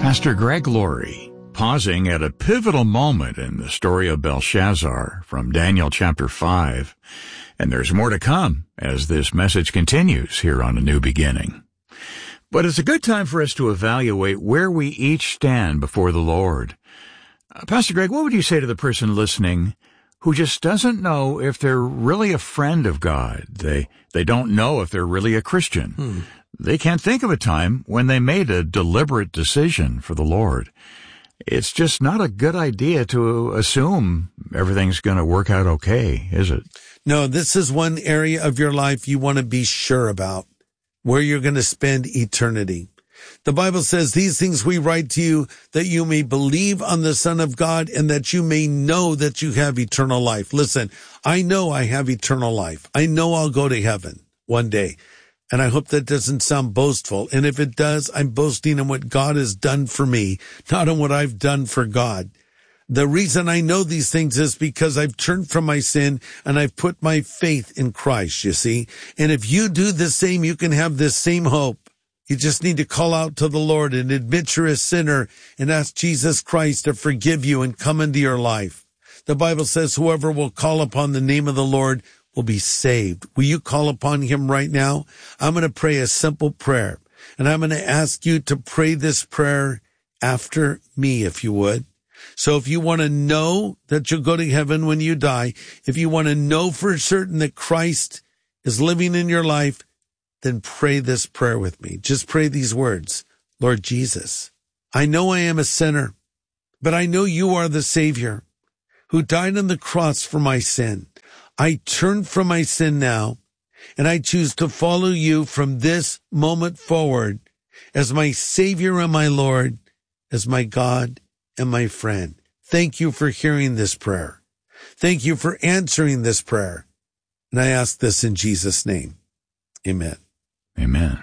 Pastor Greg Laurie, pausing at a pivotal moment in the story of Belshazzar from Daniel chapter 5. And there's more to come as this message continues here on A New Beginning. But it's a good time for us to evaluate where we each stand before the Lord. Pastor Greg, what would you say to the person listening who just doesn't know if they're really a friend of God? They don't know if they're really a Christian. They can't think of a time when they made a deliberate decision for the Lord. It's just not a good idea to assume everything's going to work out okay, is it? No, this is one area of your life you want to be sure about, where you're going to spend eternity. The Bible says, these things we write to you that you may believe on the Son of God and that you may know that you have eternal life. Listen, I know I have eternal life. I know I'll go to heaven one day. And I hope that doesn't sound boastful. And if it does, I'm boasting in what God has done for me, not in what I've done for God. The reason I know these things is because I've turned from my sin and I've put my faith in Christ, you see. And if you do the same, you can have this same hope. You just need to call out to the Lord and admit you're a sinner and ask Jesus Christ to forgive you and come into your life. The Bible says whoever will call upon the name of the Lord will be saved. Will you call upon him right now? I'm going to pray a simple prayer, and I'm going to ask you to pray this prayer after me, if you would. So if you want to know that you'll go to heaven when you die, if you want to know for certain that Christ is living in your life, then pray this prayer with me. Just pray these words. Lord Jesus, I know I am a sinner, but I know you are the Savior who died on the cross for my sin. I turn from my sin now, and I choose to follow you from this moment forward as my Savior and my Lord, as my God and my friend. Thank you for hearing this prayer. Thank you for answering this prayer. And I ask this in Jesus' name. Amen. Amen.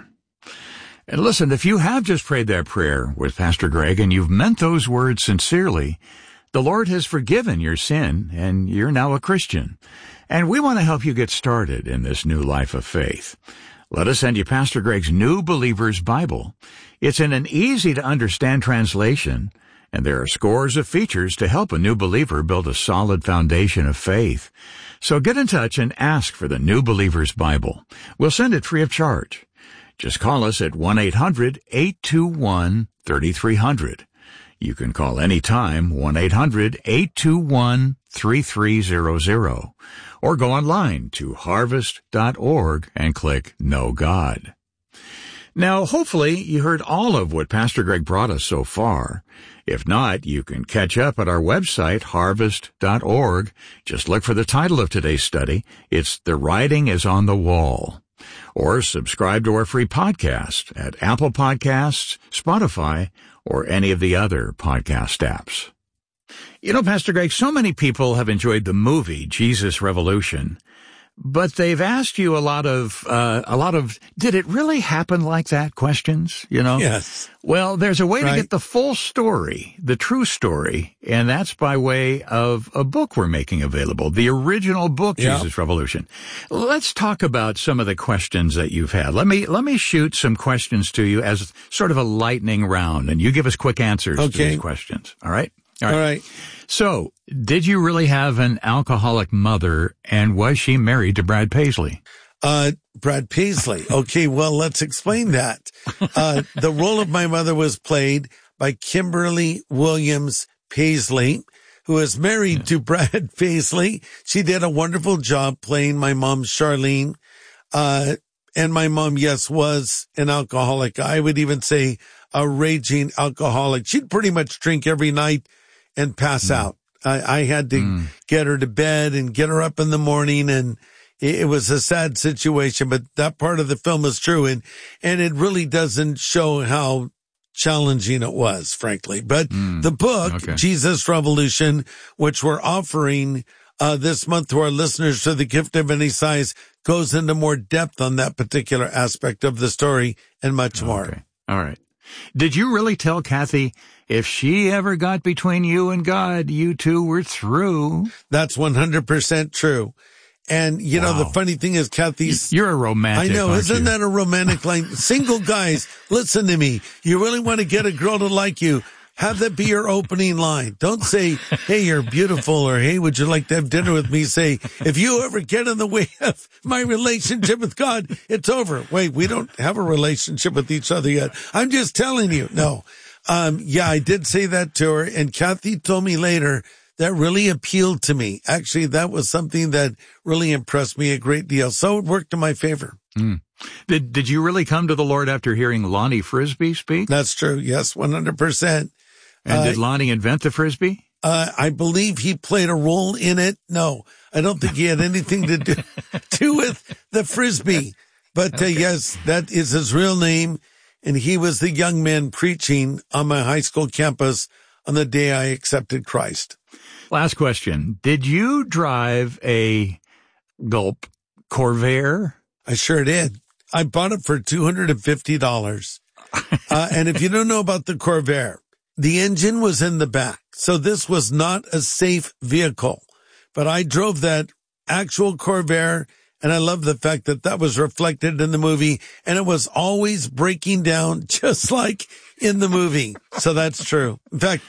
And listen, if you have just prayed that prayer with Pastor Greg and you've meant those words sincerely, the Lord has forgiven your sin and you're now a Christian. And we want to help you get started in this new life of faith. Let us send you Pastor Greg's New Believer's Bible. It's in an easy-to-understand translation, and there are scores of features to help a new believer build a solid foundation of faith. So get in touch and ask for the New Believer's Bible. We'll send it free of charge. Just call us at 1-800-821-3300. You can call anytime, 1-800-821-3300. Or go online to harvest.org and click Know God. Now, hopefully, you heard all of what Pastor Greg brought us so far. If not, you can catch up at our website, harvest.org. Just look for the title of today's study. It's The Writing is on the Wall. Or subscribe to our free podcast at Apple Podcasts, Spotify, or any of the other podcast apps. You know, Pastor Greg, so many people have enjoyed the movie Jesus Revolution, but they've asked you a lot of, did it really happen like that questions, you know? Yes. Well, there's a way to get the full story, the true story, and that's by way of a book we're making available, the original book, Jesus Revolution. Let's talk about some of the questions that you've had. Let me shoot some questions to you as sort of a lightning round, and you give us quick answers to these questions. All right? All right. So, did you really have an alcoholic mother, and was she married to Brad Paisley? Brad Paisley. Okay, well, let's explain that. The role of my mother was played by Kimberly Williams Paisley, who is married to Brad Paisley. She did a wonderful job playing my mom, Charlene. And my mom, yes, was an alcoholic. I would even say a raging alcoholic. She'd pretty much drink every night and pass out. I had to get her to bed and get her up in the morning, and it was a sad situation, but that part of the film is true, and it really doesn't show how challenging it was, frankly. But the book, Jesus Revolution, which we're offering this month to our listeners through the gift of any size, goes into more depth on that particular aspect of the story and much more. All right. Did you really tell Kathy if she ever got between you and God, you two were through? That's 100% true. And, you know, the funny thing is, Kathy's... You're a romantic, I know, aren't isn't you? that a romantic line? Single guys, listen to me. You really want to get a girl to like you, have that be your opening line. Don't say, hey, you're beautiful, or hey, would you like to have dinner with me? Say, if you ever get in the way of my relationship with God, it's over. Wait, we don't have a relationship with each other yet. I'm just telling you. No. Yeah, I did say that to her, and Kathy told me later that really appealed to me. Actually, that was something that really impressed me a great deal. So it worked in my favor. Mm. Did you really come to the Lord after hearing Lonnie Frisbee speak? That's true. Yes, 100%. And did Lonnie invent the Frisbee? I believe he played a role in it. No, I don't think he had anything to do with the Frisbee. But okay. Yes, that is his real name. And he was the young man preaching on my high school campus on the day I accepted Christ. Last question. Did you drive a Gulp Corvair? I sure did. I bought it for $250. And if you don't know about the Corvair, the engine was in the back. So this was not a safe vehicle. But I drove that actual Corvair, and I love the fact that that was reflected in the movie, and it was always breaking down just like in the movie. So that's true. In fact,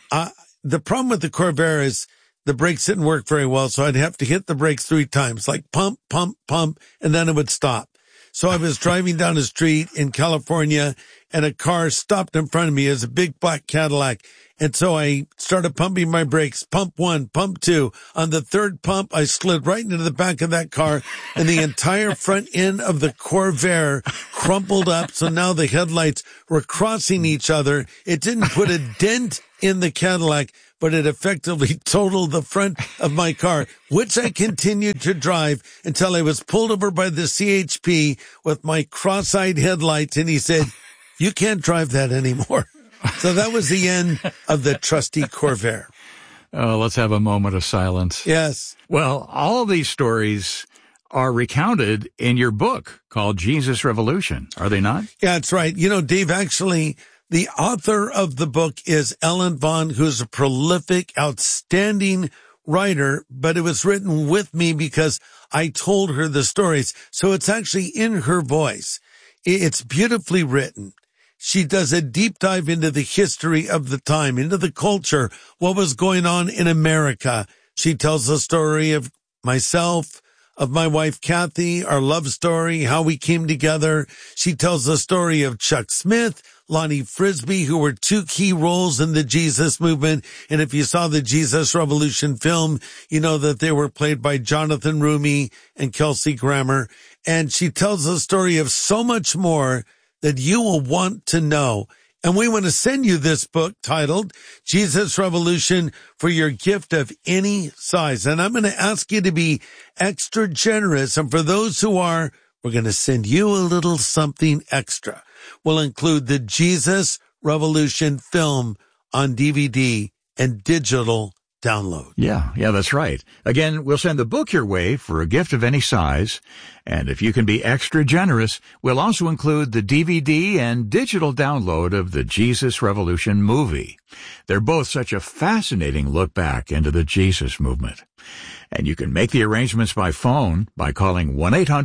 the problem with the Corvair is the brakes didn't work very well, so I'd have to hit the brakes 3 times, like pump, pump, pump, and then it would stop. So I was driving down the street in California, and a car stopped in front of me. It was a big black Cadillac. And so I started pumping my brakes, pump 1, pump 2. On the 3rd pump, I slid right into the back of that car, and the entire front end of the Corvair crumpled up. So now the headlights were crossing each other. It didn't put a dent in the Cadillac, but it effectively totaled the front of my car, which I continued to drive until I was pulled over by the CHP with my cross-eyed headlights. And he said, you can't drive that anymore. So that was the end of the trusty Corvair. Oh, let's have a moment of silence. Yes. Well, all of these stories are recounted in your book called Jesus Revolution, are they not? Yeah, that's right. You know, Dave, actually, the author of the book is Ellen Vaughn, who's a prolific, outstanding writer, but it was written with me because I told her the stories. So it's actually in her voice. It's beautifully written. She does a deep dive into the history of the time, into the culture, what was going on in America. She tells the story of myself, of my wife, Kathy, our love story, how we came together. She tells the story of Chuck Smith, Lonnie Frisbee, who were 2 key roles in the Jesus movement. And if you saw the Jesus Revolution film, you know that they were played by Jonathan Rumi and Kelsey Grammer. And she tells the story of so much more that you will want to know. And we want to send you this book titled Jesus Revolution for your gift of any size. And I'm going to ask you to be extra generous. And for those who are, we're going to send you a little something extra. We'll include the Jesus Revolution film on DVD and digital download. Yeah, that's right. Again, we'll send the book your way for a gift of any size. And if you can be extra generous, we'll also include the DVD and digital download of the Jesus Revolution movie. They're both such a fascinating look back into the Jesus movement. And you can make the arrangements by phone by calling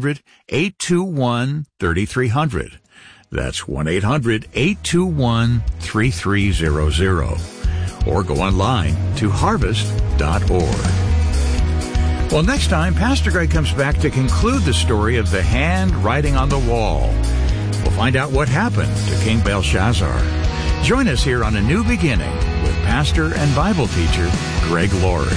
1-800-821-3300. That's 1-800-821-3300. Or go online to harvest.org. Well, next time, Pastor Greg comes back to conclude the story of the hand writing on the wall. We'll find out what happened to King Belshazzar. Join us here on A New Beginning with pastor and Bible teacher Greg Laurie.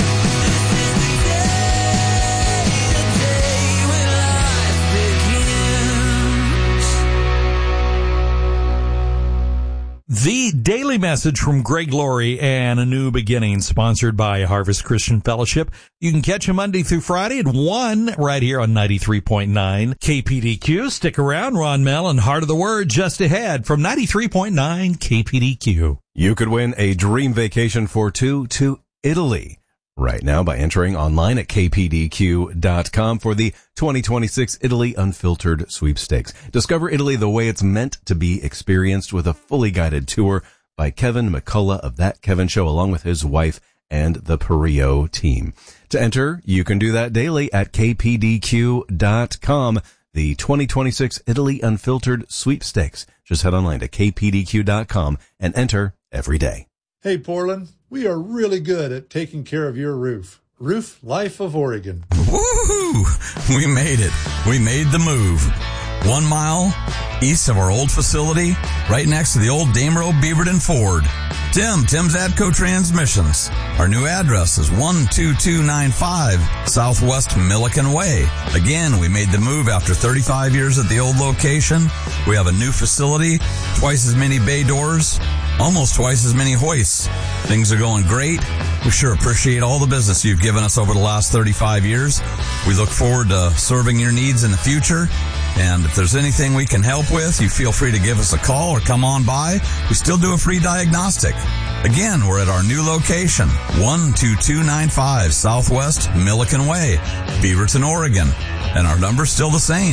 The Daily Message from Greg Laurie and A New Beginning, sponsored by Harvest Christian Fellowship. You can catch him Monday through Friday at 1 right here on 93.9 KPDQ. Stick around. Ron Mell and Heart of the Word just ahead from 93.9 KPDQ. You could win a dream vacation for 2 to Italy right now by entering online at kpdq.com for the 2026 Italy Unfiltered Sweepstakes. Discover Italy the way it's meant to be experienced with a fully guided tour by Kevin McCullough of That Kevin Show, along with his wife, and the Perio team. To enter, you can do that daily at kpdq.com. The 2026 Italy Unfiltered Sweepstakes. Just head online to kpdq.com and enter every day. Hey, Portland, we are really good at taking care of your roof. Roof Life of Oregon. Woohoo! We made it. We made the move. 1 mile east of our old facility, right next to the old Damerow Beaverton Ford. Tim's Atco Transmissions. Our new address is 12295 Southwest Milliken Way. Again, we made the move after 35 years at the old location. We have a new facility, twice as many bay doors, almost twice as many hoists. Things are going great. We sure appreciate all the business you've given us over the last 35 years. We look forward to serving your needs in the future. And if there's anything we can help with, you feel free to give us a call or come on by. We still do a free diagnostic. Again, we're at our new location, 12295 Southwest Milliken Way, Beaverton, Oregon. And our number's still the same,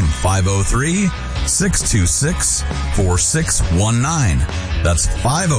503-626-4619. That's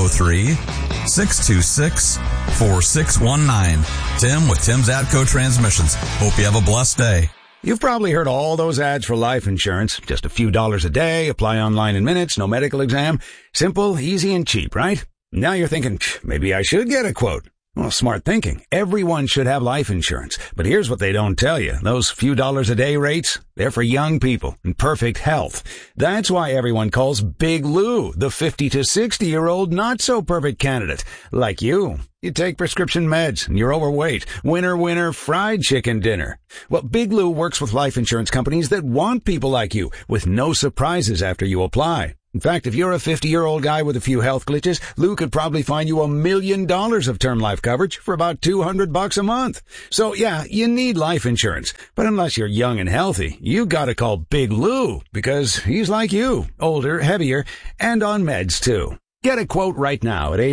503-626-4619. Tim with Tim's Atco Transmissions. Hope you have a blessed day. You've probably heard all those ads for life insurance. Just a few dollars a day, apply online in minutes, no medical exam. Simple, easy, and cheap, right? Now you're thinking, maybe I should get a quote. Well, smart thinking. Everyone should have life insurance. But here's what they don't tell you. Those few dollars a day rates, they're for young people in perfect health. That's why everyone calls Big Lou the 50 to 60-year-old not-so-perfect candidate. Like you. You take prescription meds and you're overweight. Winner, fried chicken dinner. Well, Big Lou works with life insurance companies that want people like you with no surprises after you apply. In fact, if you're a 50-year-old guy with a few health glitches, Lou could probably find you $1 million of term life coverage for about $200 a month. So yeah, you need life insurance. But unless you're young and healthy, you gotta call Big Lou because he's like you, older, heavier, and on meds too. Get a quote right now at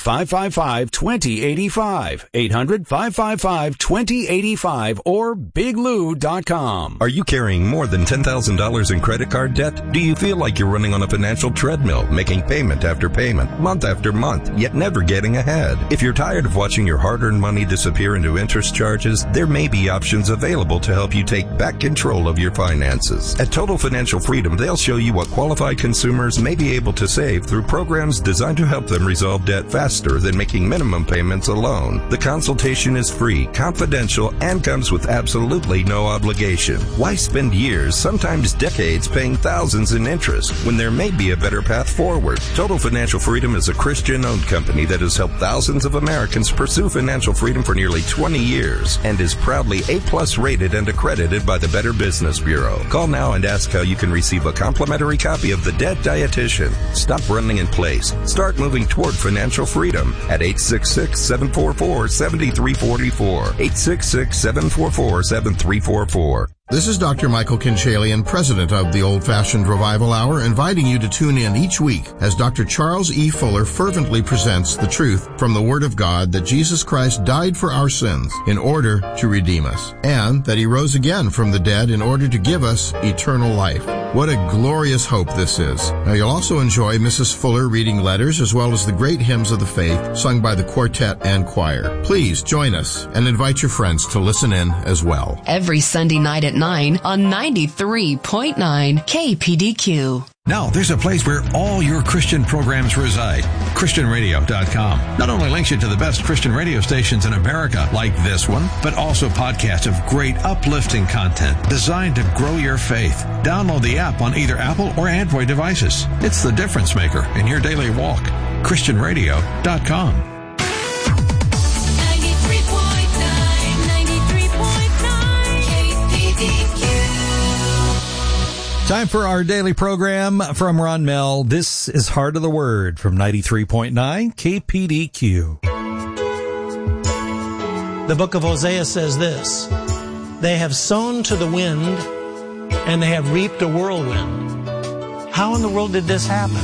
800-555-2085, 800-555-2085, or biglou.com. Are you carrying more than $10,000 in credit card debt? Do you feel like you're running on a financial treadmill, making payment after payment, month after month, yet never getting ahead? If you're tired of watching your hard-earned money disappear into interest charges, there may be options available to help you take back control of your finances. At Total Financial Freedom, they'll show you what qualified consumers may be able to save through programs designed to help them resolve debt faster than making minimum payments alone. The consultation is free, confidential, and comes with absolutely no obligation. Why spend years, sometimes decades, paying thousands in interest when there may be a better path forward? Total Financial Freedom is a Christian-owned company that has helped thousands of Americans pursue financial freedom for nearly 20 years and is proudly A+ rated and accredited by the Better Business Bureau. Call now and ask how you can receive a complimentary copy of The Debt Dietitian. Stop running in place. Start moving toward financial freedom at 866-744-7344. 866-744-7344. This is Dr. Michael Kinchalian, president of the Old Fashioned Revival Hour, inviting you to tune in each week as Dr. Charles E. Fuller fervently presents the truth from the Word of God that Jesus Christ died for our sins in order to redeem us, and that He rose again from the dead in order to give us eternal life. What a glorious hope this is. Now you'll also enjoy Mrs. Fuller reading letters as well as the great hymns of the faith sung by the quartet and choir. Please join us and invite your friends to listen in as well. Every Sunday night at 9 on 93.9 KPDQ. Now, there's a place where all your Christian programs reside. ChristianRadio.com. Not only links you to the best Christian radio stations in America, like this one, but also podcasts of great uplifting content designed to grow your faith. Download the app on either Apple or Android devices. It's the difference maker in your daily walk. ChristianRadio.com. Time for our daily program from Ron Mell. This is Heart of the Word from 93.9 KPDQ. The book of Hosea says this: they have sown to the wind and they have reaped a whirlwind. How in the world did this happen?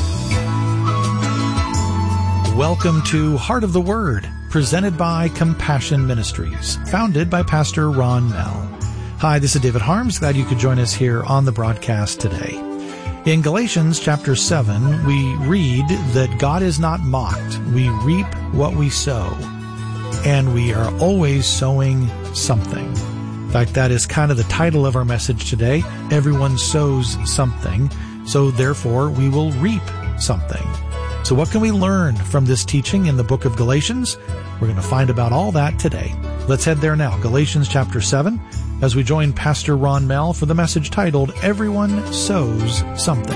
Welcome to Heart of the Word, presented by Compassion Ministries, founded by Pastor Ron Mell. Hi, this is David Harms. Glad you could join us here on the broadcast today. In Galatians chapter 7, we read that God is not mocked. We reap what we sow. and we are always sowing something. In fact, that is kind of the title of our message today. Everyone sows something, so therefore we will reap something. So what can we learn from this teaching in the book of Galatians? We're going to find about all that today. Let's head there now, Galatians chapter 7, as we join Pastor Ron Mell for the message titled, Everyone Sows Something.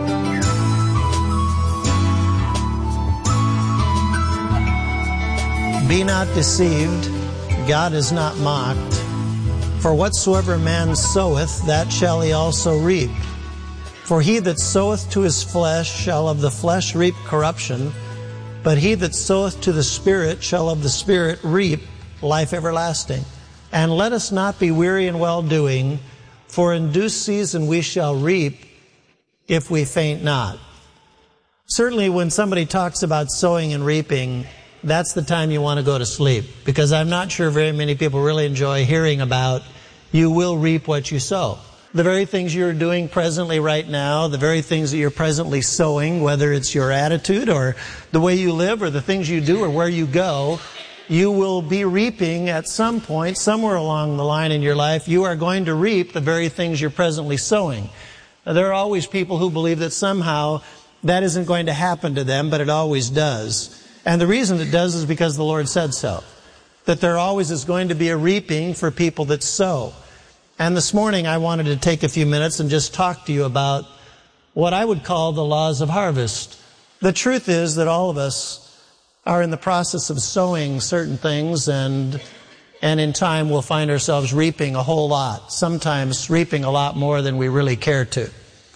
Be not deceived, God is not mocked. For whatsoever man soweth, that shall he also reap. For he that soweth to his flesh shall of the flesh reap corruption, but he that soweth to the Spirit shall of the Spirit reap life everlasting. And let us not be weary in well-doing, for in due season we shall reap if we faint not. Certainly when somebody talks about sowing and reaping, that's the time you want to go to sleep, because I'm not sure very many people really enjoy hearing about you will reap what you sow. The very things you're doing presently right now, the very things that you're presently sowing, whether it's your attitude or the way you live or the things you do or where you go, you will be reaping at some point, somewhere along the line in your life. You are going to reap the very things you're presently sowing. There are always people who believe that somehow that isn't going to happen to them, but it always does. And the reason it does is because the Lord said so. That there always is going to be a reaping for people that sow. And this morning I wanted to take a few minutes and just talk to you about what I would call the laws of harvest. The truth is that all of us are in the process of sowing certain things, and in time we'll find ourselves reaping a whole lot, sometimes reaping a lot more than we really care to.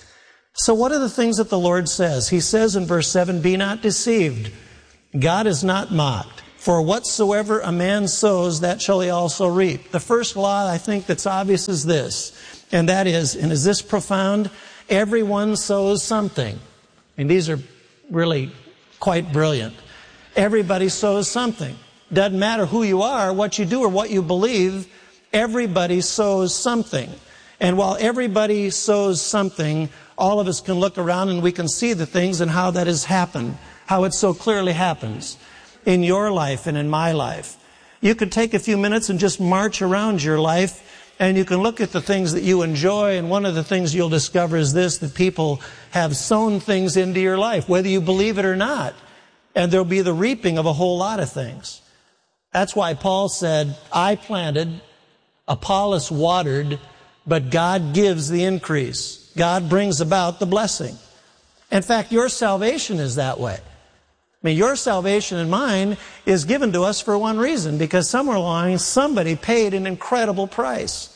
So what are the things that the Lord says? He says in verse 7, be not deceived. God is not mocked. For whatsoever a man sows, that shall he also reap. The first law I think that's obvious is this, and that is, and is this profound? Everyone sows something. And these are really quite brilliant. Everybody sows something. Doesn't matter who you are, what you do, or what you believe, everybody sows something. And while everybody sows something, all of us can look around and we can see the things and how that has happened, how it so clearly happens in your life and in my life. You could take a few minutes and just march around your life, and you can look at the things that you enjoy, and one of the things you'll discover is this, that people have sown things into your life, whether you believe it or not. And there'll be the reaping of a whole lot of things. That's why Paul said, I planted, Apollos watered, but God gives the increase. God brings about the blessing. In fact, your salvation is that way. I mean, your salvation and mine is given to us for one reason, because somewhere along somebody paid an incredible price.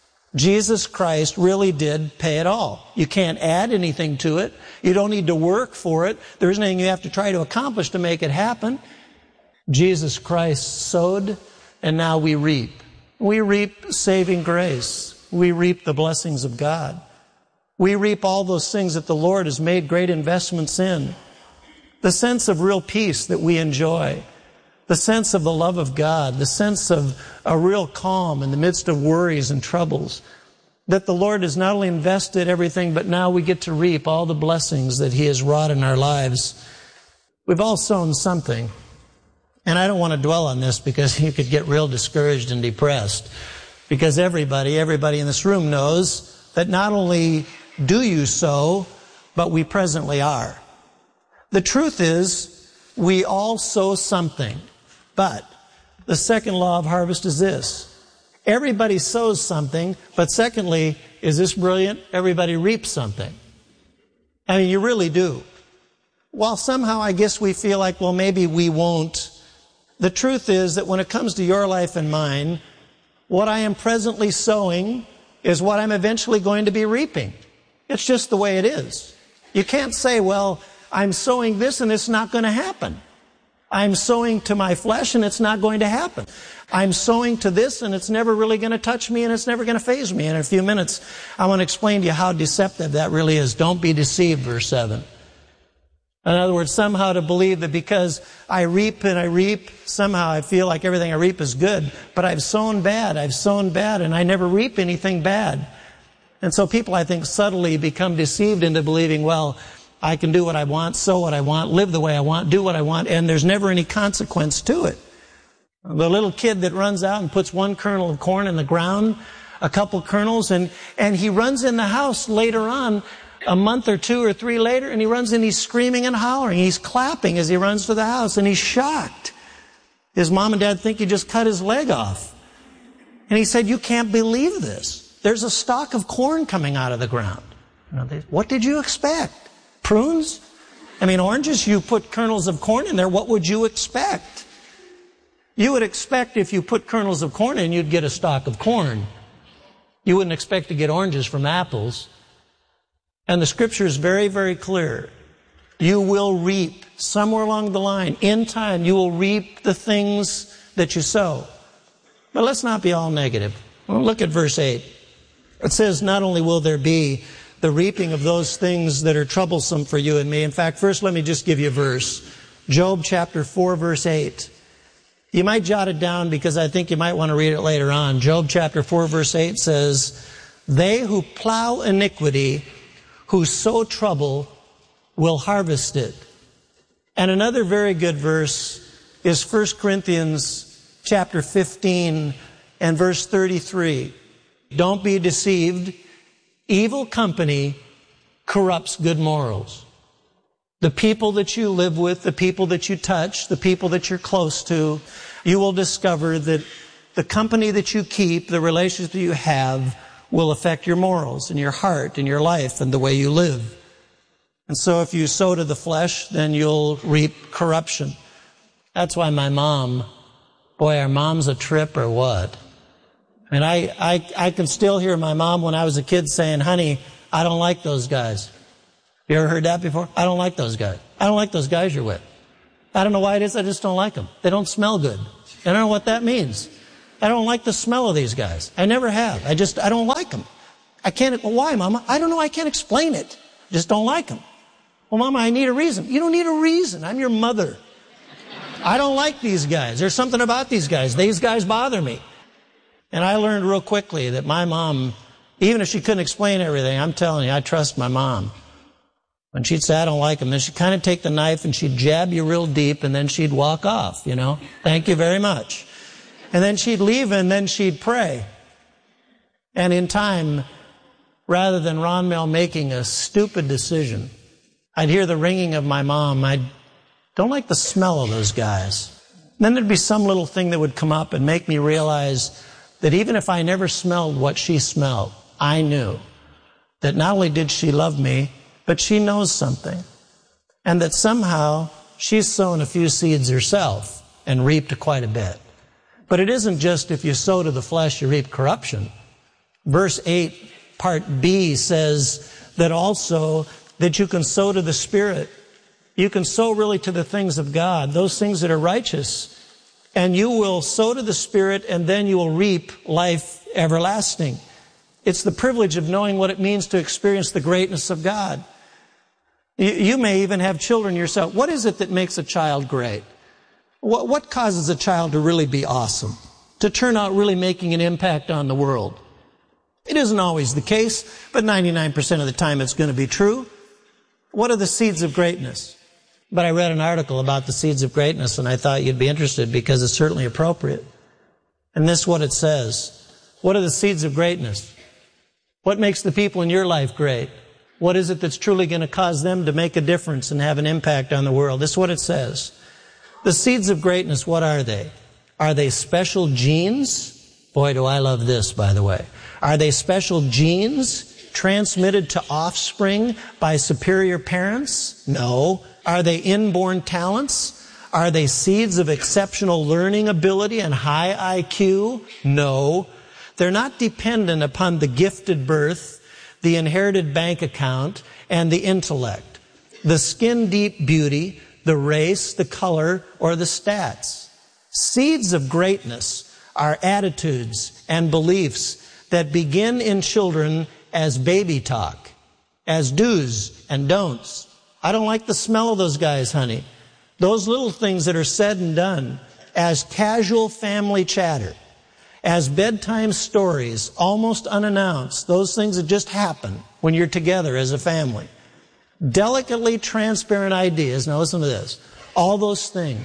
Jesus Christ really did pay it all. You can't add anything to it. You don't need to work for it. There isn't anything you have to try to accomplish to make it happen. Jesus Christ sowed, and now we reap. We reap saving grace. We reap the blessings of God. We reap all those things that the Lord has made great investments in. The sense of real peace that we enjoy. The sense of the love of God. The sense of a real calm in the midst of worries and troubles. That the Lord has not only invested everything, but now we get to reap all the blessings that He has wrought in our lives. We've all sown something. And I don't want to dwell on this because you could get real discouraged and depressed. Because everybody in this room knows that not only do you sow, but we presently are. The truth is, we all sow something. But the second law of harvest is this. Everybody sows something, but secondly, is this brilliant? Everybody reaps something. I mean, you really do. While somehow I guess we feel like, well, maybe we won't. The truth is that when it comes to your life and mine, what I am presently sowing is what I'm eventually going to be reaping. It's just the way it is. You can't say, well, I'm sowing this and it's not going to happen. I'm sowing to my flesh and it's not going to happen. I'm sowing to this and it's never really going to touch me and it's never going to faze me. And in a few minutes, I want to explain to you how deceptive that really is. Don't be deceived, verse 7. In other words, somehow to believe that because I reap and I reap, somehow I feel like everything I reap is good. But I've sown bad, and I never reap anything bad. And so people, I think, subtly become deceived into believing, well, I can do what I want, sow what I want, live the way I want, do what I want, and there's never any consequence to it. The little kid that runs out and puts one kernel of corn in the ground, a couple kernels, and he runs in the house later on, a month or 2 or 3 later, and he runs in, he's screaming and hollering. He's clapping as he runs to the house, and he's shocked. His mom and dad think he just cut his leg off. And he said, "You can't believe this. There's a stalk of corn coming out of the ground." What did you expect? Prunes? I mean, oranges, you put kernels of corn in there, what would you expect? You would expect if you put kernels of corn in, you'd get a stalk of corn. You wouldn't expect to get oranges from apples. And the scripture is very, very clear. You will reap somewhere along the line. In time, you will reap the things that you sow. But let's not be all negative. Well, look at verse 8. It says, not only will there be the reaping of those things that are troublesome for you and me. In fact, first let me just give you a verse. Job chapter 4, verse 8. You might jot it down because I think you might want to read it later on. Job chapter 4, verse 8 says, "They who plow iniquity, who sow trouble, will harvest it." And another very good verse is 1 Corinthians chapter 15 and verse 33. Don't be deceived. Evil company corrupts good morals. The people that you live with, the people that you touch, the people that you're close to, you will discover that the company that you keep, the relationships that you have, will affect your morals and your heart and your life and the way you live. And so if you sow to the flesh, then you'll reap corruption. That's why my mom, boy, our mom's a trip or what? And I can still hear my mom when I was a kid saying, "Honey, I don't like those guys." You ever heard that before? I don't like those guys. I don't like those guys you're with. I don't know why it is, I just don't like them. They don't smell good. I don't know what that means. I don't like the smell of these guys. I never have. I don't like them. I can't, well, why, Mama? I don't know, I can't explain it. Just don't like them. Well, Mama, I need a reason. You don't need a reason. I'm your mother. I don't like these guys. There's something about these guys. These guys bother me. And I learned real quickly that my mom, even if she couldn't explain everything, I'm telling you, I trust my mom. When she'd say, "I don't like them," then she'd kind of take the knife and she'd jab you real deep and then she'd walk off, you know. "Thank you very much." And then she'd leave and then she'd pray. And in time, rather than Ron Mel making a stupid decision, I'd hear the ringing of my mom. I don't like the smell of those guys. And then there'd be some little thing that would come up and make me realize that even if I never smelled what she smelled, I knew that not only did she love me, but she knows something. And that somehow she's sown a few seeds herself and reaped quite a bit. But it isn't just if you sow to the flesh, you reap corruption. Verse 8, part B says that also that you can sow to the Spirit. You can sow really to the things of God, those things that are righteous. And you will sow to the Spirit and then you will reap life everlasting. It's the privilege of knowing what it means to experience the greatness of God. You may even have children yourself. What is it that makes a child great? What causes a child to really be awesome? To turn out really making an impact on the world? It isn't always the case, but 99% of the time it's going to be true. What are the seeds of greatness? But I read an article about the seeds of greatness and I thought you'd be interested because it's certainly appropriate. And this is what it says. What are the seeds of greatness? What makes the people in your life great? What is it that's truly going to cause them to make a difference and have an impact on the world? This is what it says. The seeds of greatness, what are they? Are they special genes? Boy, do I love this, by the way. Are they special genes transmitted to offspring by superior parents? No. Are they inborn talents? Are they seeds of exceptional learning ability and high IQ? No. They're not dependent upon the gifted birth, the inherited bank account, and the intellect, the skin-deep beauty, the race, the color, or the stats. Seeds of greatness are attitudes and beliefs that begin in children as baby talk, as do's and don'ts. I don't like the smell of those guys, honey. Those little things that are said and done as casual family chatter, as bedtime stories, almost unannounced, those things that just happen when you're together as a family. Delicately transparent ideas, now listen to this, all those things,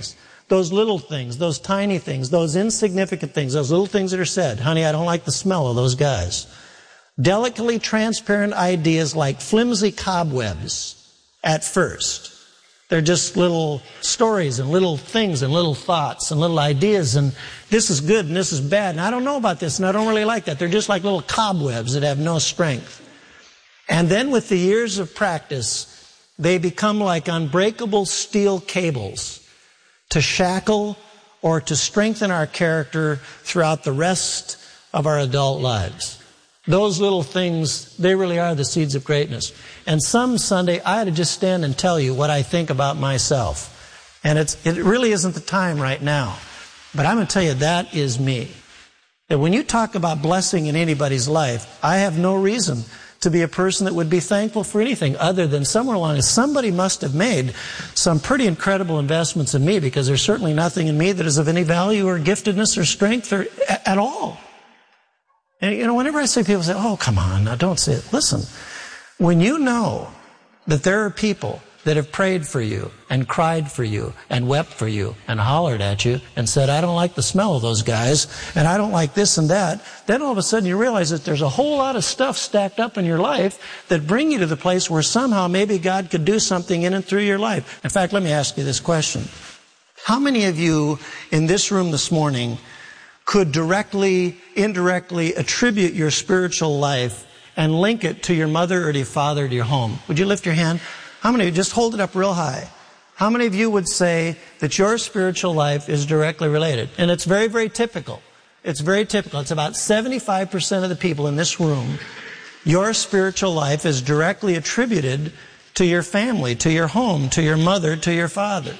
those little things, those tiny things, those insignificant things, those little things that are said. Honey, I don't like the smell of those guys. Delicately transparent ideas like flimsy cobwebs at first. They're just little stories and little things and little thoughts and little ideas, and this is good and this is bad, and I don't know about this and I don't really like that. They're just like little cobwebs that have no strength. And then with the years of practice, they become like unbreakable steel cables to shackle or to strengthen our character throughout the rest of our adult lives. Those little things, they really are the seeds of greatness. And some Sunday, I ought to just stand and tell you what I think about myself. And it really isn't the time right now. But I'm going to tell you, that is me. That when you talk about blessing in anybody's life, I have no reason to be a person that would be thankful for anything other than somewhere along somebody must have made some pretty incredible investments in me, because there's certainly nothing in me that is of any value or giftedness or strength or at all. And you know, whenever I say, people say, oh, come on, now don't say it. Listen, when you know that there are people that have prayed for you and cried for you and wept for you and hollered at you and said, I don't like the smell of those guys and I don't like this and that, then all of a sudden you realize that there's a whole lot of stuff stacked up in your life that bring you to the place where somehow maybe God could do something in and through your life. In fact, let me ask you this question. How many of you in this room this morning could directly, indirectly attribute your spiritual life and link it to your mother or to your father or to your home? Would you lift your hand? How many of you, just hold it up real high. How many of you would say that your spiritual life is directly related? And it's very, very typical. It's very typical. It's about 75% of the people in this room. Your spiritual life is directly attributed to your family, to your home, to your mother, to your father.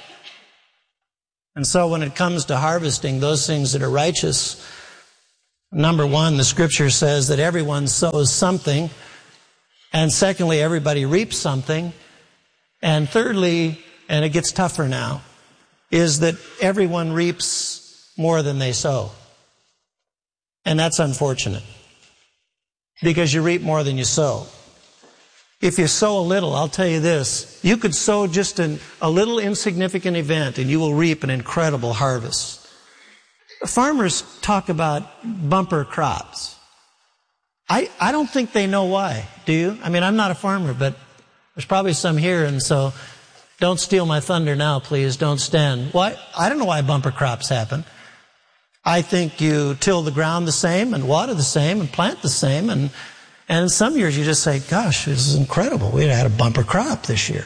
And so when it comes to harvesting those things that are righteous, number one, the scripture says that everyone sows something. And secondly, everybody reaps something. And thirdly, and it gets tougher now, is that everyone reaps more than they sow. And that's unfortunate, because you reap more than you sow. If you sow a little, I'll tell you this, you could sow just a little insignificant event and you will reap an incredible harvest. Farmers talk about bumper crops. I don't think they know why, do you? I mean, I'm not a farmer, but there's probably some here, and so don't steal my thunder now, please. Don't stand. Why? I don't know why bumper crops happen. I think you till the ground the same and water the same and plant the same, and in some years you just say, gosh, this is incredible. We had a bumper crop this year.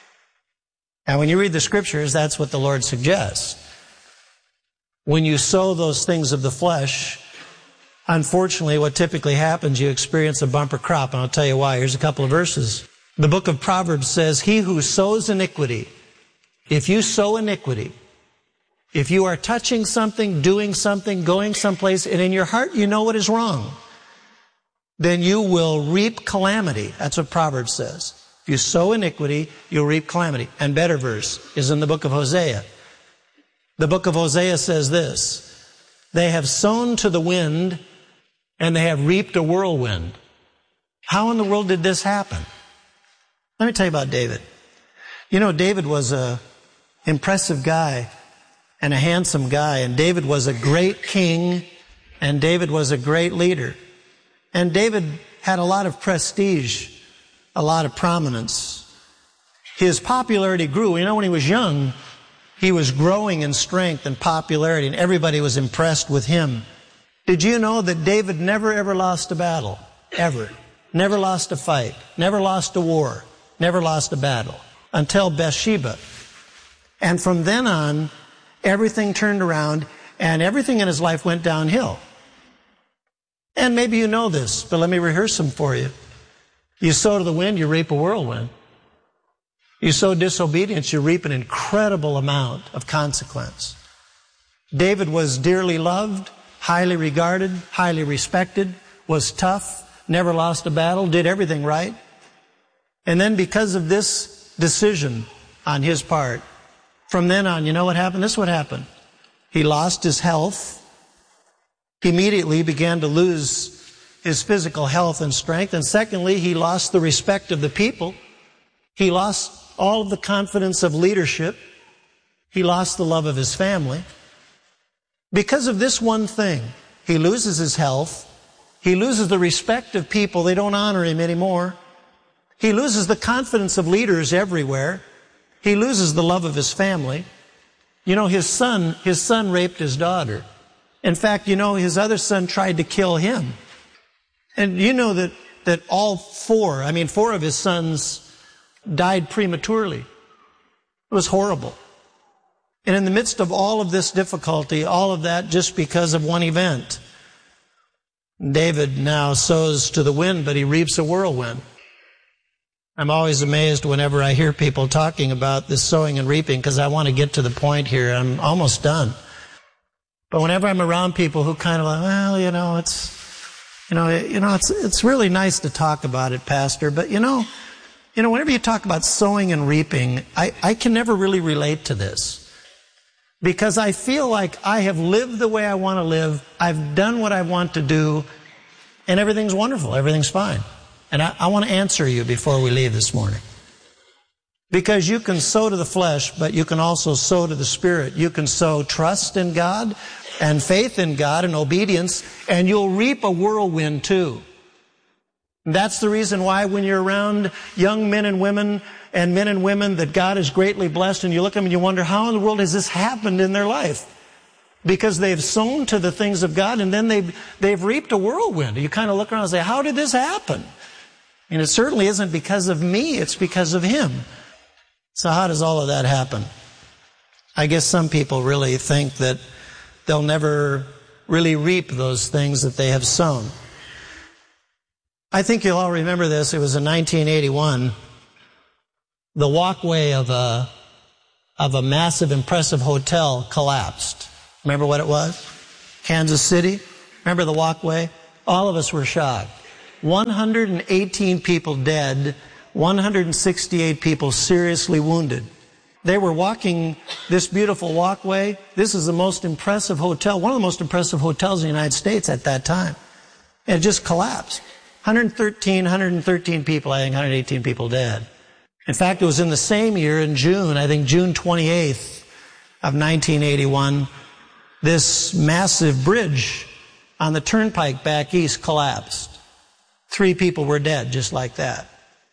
And when you read the scriptures, that's what the Lord suggests. When you sow those things of the flesh, unfortunately what typically happens, you experience a bumper crop, and I'll tell you why. Here's a couple of verses. The book of Proverbs says, he who sows iniquity, if you sow iniquity, if you are touching something, doing something, going someplace, and in your heart you know what is wrong, then you will reap calamity. That's what Proverbs says. If you sow iniquity, you'll reap calamity. And better verse is in the book of Hosea. The book of Hosea says this, they have sown to the wind and they have reaped a whirlwind. How in the world did this happen? Let me tell you about David. You know, David was an impressive guy and a handsome guy, and David was a great king, and David was a great leader. And David had a lot of prestige, a lot of prominence. His popularity grew. You know, when he was young, he was growing in strength and popularity, and everybody was impressed with him. Did you know that David never ever lost a battle? Ever. Never lost a fight. Never lost a war. Never lost a battle. Until Bathsheba. And from then on, everything turned around, and everything in his life went downhill. And maybe you know this, but let me rehearse them for you. You sow to the wind, you reap a whirlwind. You sow disobedience, you reap an incredible amount of consequence. David was dearly loved, highly regarded, highly respected, was tough, never lost a battle, did everything right. And then because of this decision on his part, from then on, you know what happened? This is what happened. He lost his health. He immediately began to lose his physical health and strength. And secondly, he lost the respect of the people. He lost all of the confidence of leadership. He lost the love of his family. Because of this one thing, he loses his health. He loses the respect of people. They don't honor him anymore. He loses the confidence of leaders everywhere. He loses the love of his family. You know, his son raped his daughter. In fact, you know, his other son tried to kill him. And you know that all four of his sons died prematurely. It was horrible. And in the midst of all of this difficulty, all of that just because of one event, David now sows to the wind, but he reaps a whirlwind. I'm always amazed whenever I hear people talking about this sowing and reaping, because I want to get to the point here. I'm almost done. But whenever I'm around people who kind of like, well, it's really nice to talk about it, Pastor, but whenever you talk about sowing and reaping, I can never really relate to this. Because I feel like I have lived the way I want to live, I've done what I want to do, and everything's wonderful, everything's fine. And I want to answer you before we leave this morning. Because you can sow to the flesh, but you can also sow to the Spirit. You can sow trust in God and faith in God and obedience, and you'll reap a whirlwind too. That's the reason why when you're around young men and women that God has greatly blessed, and you look at them and you wonder, how in the world has this happened in their life? Because they've sown to the things of God, and then they've reaped a whirlwind. You kind of look around and say, how did this happen? And it certainly isn't because of me, it's because of Him. So how does all of that happen? I guess some people really think that they'll never really reap those things that they have sown. I think you'll all remember this. It was in 1981. The walkway of a massive, impressive hotel collapsed. Remember what it was? Kansas City. Remember the walkway? All of us were shocked. 118 people dead, 168 people seriously wounded. They were walking this beautiful walkway. This is the most impressive hotel, one of the most impressive hotels in the United States at that time. And it just collapsed. 113 people, I think 118 people dead. In fact, it was in the same year, in June, I think June 28th of 1981, this massive bridge on the turnpike back east collapsed. 3 people were dead, just like that.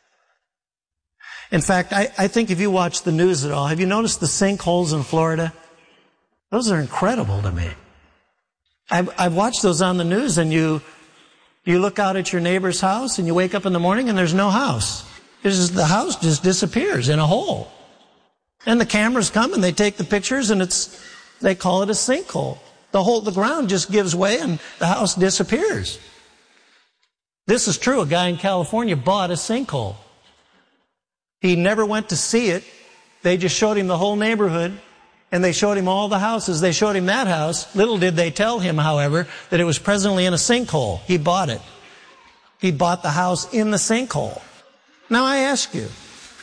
In fact, I think if you watch the news at all, have you noticed the sinkholes in Florida? Those are incredible to me. I've watched those on the news, and you look out at your neighbor's house, and you wake up in the morning, and there's no house. The house just disappears in a hole. And the cameras come, and they take the pictures, and they call it a sinkhole. The ground just gives way, and the house disappears. This is true. A guy in California bought a sinkhole. He never went to see it. They just showed him the whole neighborhood, and they showed him all the houses. They showed him that house. Little did they tell him, however, that it was presently in a sinkhole. He bought it. He bought the house in the sinkhole. Now I ask you,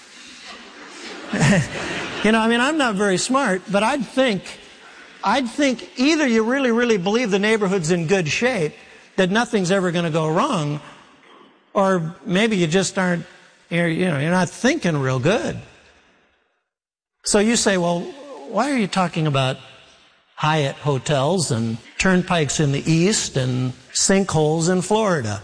I'm not very smart, but I'd think either you really, really believe the neighborhood's in good shape, that nothing's ever going to go wrong, or maybe you just aren't, you're not thinking real good. So you say, well, why are you talking about Hyatt hotels and turnpikes in the east and sinkholes in Florida?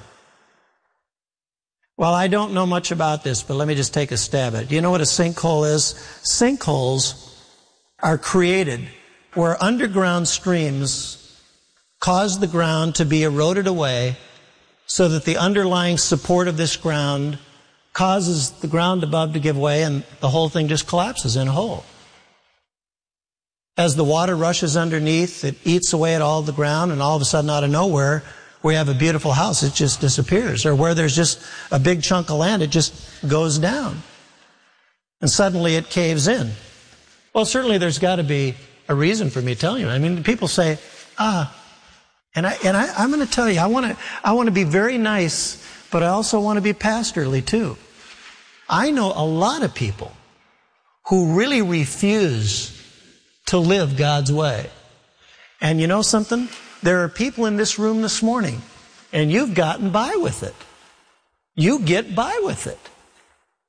Well, I don't know much about this, but let me just take a stab at it. Do you know what a sinkhole is? Sinkholes are created where underground streams cause the ground to be eroded away so that the underlying support of this ground causes the ground above to give way, and the whole thing just collapses in a hole. As the water rushes underneath, it eats away at all the ground, and all of a sudden, out of nowhere, where you have a beautiful house, it just disappears. Or where there's just a big chunk of land, it just goes down. And suddenly it caves in. Well, certainly there's got to be a reason for me telling you. I mean, people say, I'm going to tell you, I want to be very nice, but I also want to be pastorly too. I know a lot of people who really refuse to live God's way. And you know something? There are people in this room this morning, and you've gotten by with it. You get by with it.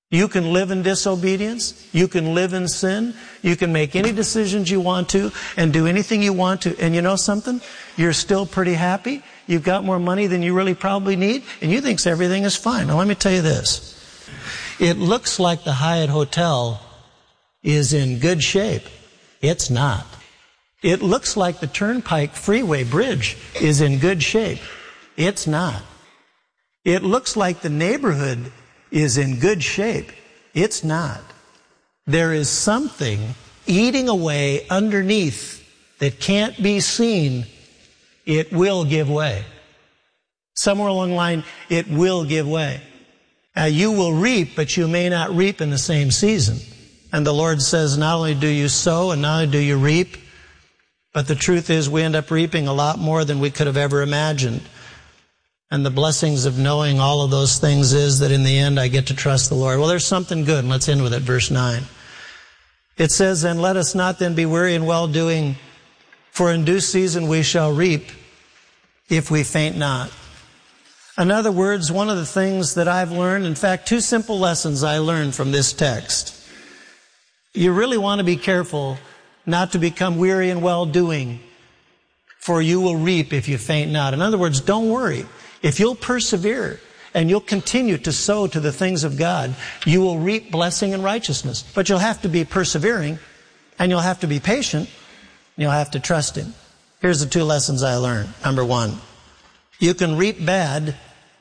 You can live in disobedience. You can live in sin. You can make any decisions you want to and do anything you want to. And you know something? You're still pretty happy. You've got more money than you really probably need, and you think everything is fine. Now let me tell you this. It looks like the Hyatt Hotel is in good shape. It's not. It looks like the Turnpike Freeway Bridge is in good shape. It's not. It looks like the neighborhood is in good shape. It's not. There is something eating away underneath that can't be seen. It will give way. Somewhere along the line, it will give way. Now, you will reap, but you may not reap in the same season. And the Lord says, not only do you sow and not only do you reap, but the truth is we end up reaping a lot more than we could have ever imagined. And the blessings of knowing all of those things is that in the end I get to trust the Lord. Well, there's something good, and let's end with it, verse 9. It says, and let us not then be weary in well-doing, for in due season we shall reap if we faint not. In other words, one of the things that I've learned, in fact, 2 simple lessons I learned from this text. You really want to be careful not to become weary in well-doing, for you will reap if you faint not. In other words, don't worry. If you'll persevere and you'll continue to sow to the things of God, you will reap blessing and righteousness. But you'll have to be persevering, and you'll have to be patient, and you'll have to trust Him. Here's the 2 lessons I learned. Number 1, you can reap bad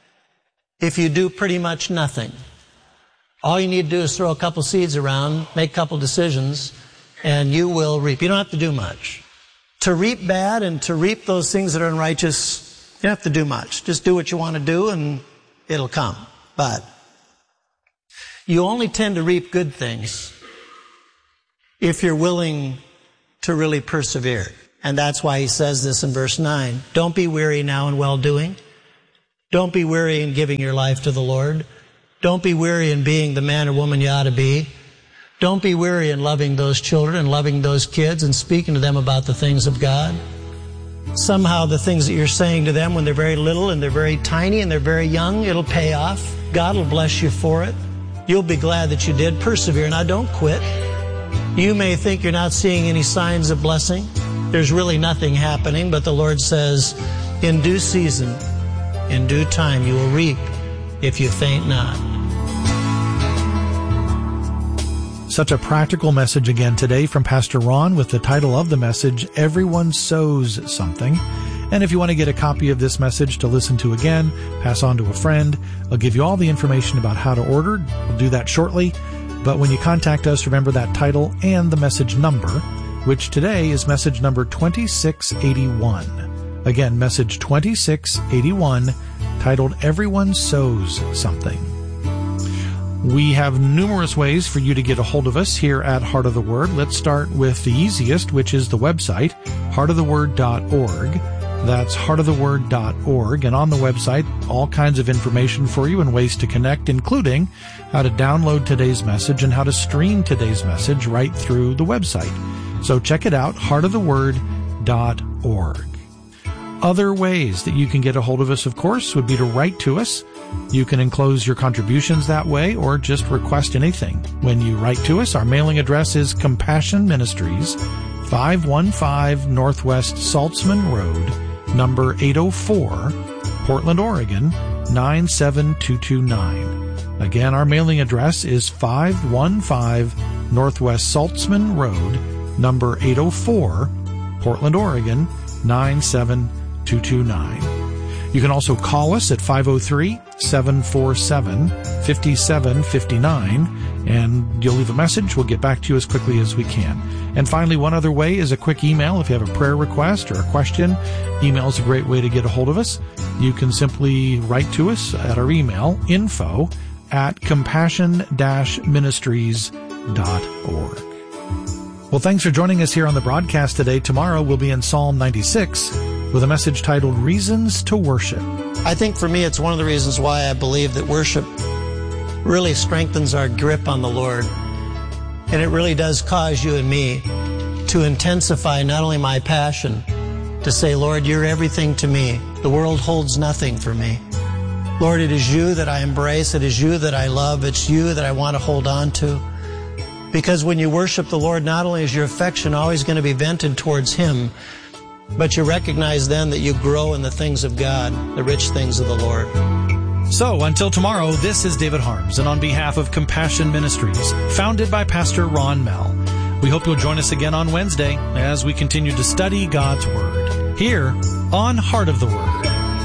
if you do pretty much nothing. All you need to do is throw a couple seeds around, make a couple decisions, and you will reap. You don't have to do much. To reap bad and to reap those things that are unrighteous, you don't have to do much. Just do what you want to do and it'll come. But you only tend to reap good things if you're willing to really persevere. And that's why he says this in verse 9. Don't be weary now in well-doing. Don't be weary in giving your life to the Lord. Don't be weary in being the man or woman you ought to be. Don't be weary in loving those children and loving those kids and speaking to them about the things of God. Somehow the things that you're saying to them when they're very little and they're very tiny and they're very young, it'll pay off. God will bless you for it. You'll be glad that you did. Persevere. Now don't quit. You may think you're not seeing any signs of blessing. There's really nothing happening, but the Lord says, in due season, in due time, you will reap if you faint not. Such a practical message again today from Pastor Ron with the title of the message, Everyone Sows Something. And if you want to get a copy of this message to listen to again, pass on to a friend, I'll give you all the information about how to order. We'll do that shortly. But when you contact us, remember that title and the message number, which today is message number 2681. Again, message 2681, titled Everyone Sows Something. We have numerous ways for you to get a hold of us here at Heart of the Word. Let's start with the easiest, which is the website, heartoftheword.org. That's heartoftheword.org. And on the website, all kinds of information for you and ways to connect, including how to download today's message and how to stream today's message right through the website. So check it out, heartoftheword.org. Other ways that you can get a hold of us, of course, would be to write to us. You can enclose your contributions that way or just request anything. When you write to us, our mailing address is Compassion Ministries, 515 Northwest Saltzman Road, number 804, Portland, Oregon, 97229. Again, our mailing address is 515 Northwest Saltzman Road, number 804, Portland, Oregon, 97229. You can also call us at 503-747-5759, and you'll leave a message. We'll get back to you as quickly as we can. And finally, one other way is a quick email. If you have a prayer request or a question, email is a great way to get a hold of us. You can simply write to us at our email, info@compassion-ministries.org. Well, thanks for joining us here on the broadcast today. Tomorrow we'll be in Psalm 96 with a message titled Reasons to Worship. I think for me it's one of the reasons why I believe that worship really strengthens our grip on the Lord. And it really does cause you and me to intensify not only my passion to say, Lord, you're everything to me. The world holds nothing for me. Lord, it is you that I embrace. It is you that I love. It's you that I want to hold on to. Because when you worship the Lord, not only is your affection always going to be vented towards Him, but you recognize then that you grow in the things of God, the rich things of the Lord. So, until tomorrow, this is David Harms, and on behalf of Compassion Ministries, founded by Pastor Ron Mell, we hope you'll join us again on Wednesday as we continue to study God's Word, here on Heart of the Word.